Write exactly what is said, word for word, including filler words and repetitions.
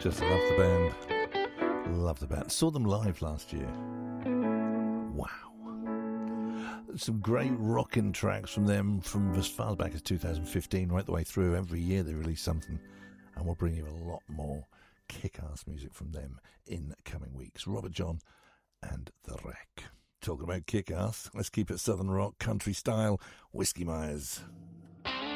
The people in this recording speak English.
Just love the band. Love the band. Saw them live last year. Wow. Some great rockin' tracks from them from as far back as two thousand fifteen, right the way through. Every year they release something, and we'll bring you a lot more kick-ass music from them in coming weeks. Robert John and The Wreck. Talking about kick-ass, let's keep it southern rock, country style. Whiskey Myers.